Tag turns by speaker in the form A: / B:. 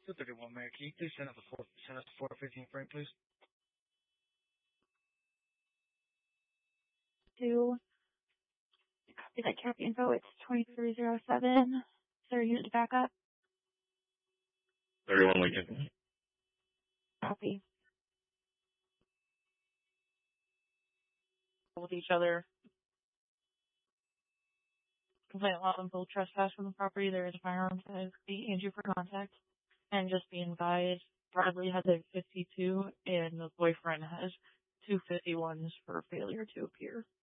A: 231, Mayor. Can you please send us a 415 frame, please?
B: Copy that cap info. It's 2307. Is there a unit to back up?
C: 31 Lincoln.
B: Copy.
D: With each other. Complaint log and full trespass from the property. There is a firearm that be Andrew for contact. And just being advised, Bradley has a 52 and the boyfriend has 251s for failure to appear.